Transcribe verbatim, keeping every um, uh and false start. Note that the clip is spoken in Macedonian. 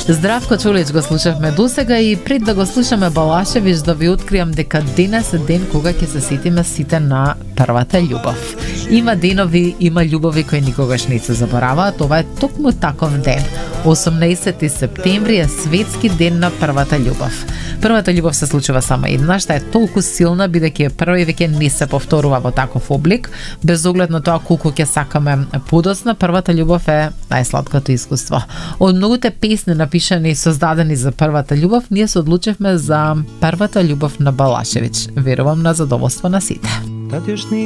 Здравко Чулич го слушавме досега и пред да го слушаме Балашевич да ви откриам дека денес е ден кога ќе се сетиме сите на првата љубов. Има денови, има љубови кои никогаш не се забораваат, ова е токму таков ден. осумнаесети септември е светски ден на првата љубов. Првата љубов се случува само еднаш, таа е толку силна бидејќи е прва и веќе не се повторува во таков облик, без оглед на тоа колку ќе сакаме подоцна, првата љубов е најсладкото искуство. Од многуте песни напишани и создадени за првата љубов, ние се одлучивме за првата љубов на Балашевич. Верувам на задоволство на сите.